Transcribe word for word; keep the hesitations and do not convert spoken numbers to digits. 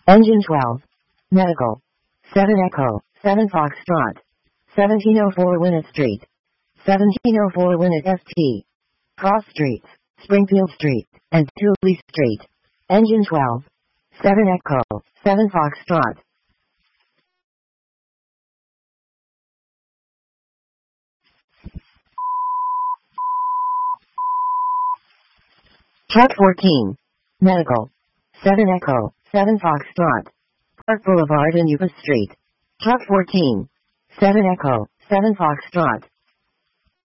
Engine twelve. Medical. seven Echo, seven Foxtrot. seventeen oh four Winnet Street. seventeen oh four Winnet S T. Cross Streets, Springfield Street, and Tooley Street. Engine twelve. seven Echo, seven Foxtrot. Truck fourteen. Medical. seven Echo, seven Foxtrot. Park Boulevard and Upas Street. Truck fourteen. seven Echo, seven Foxtrot.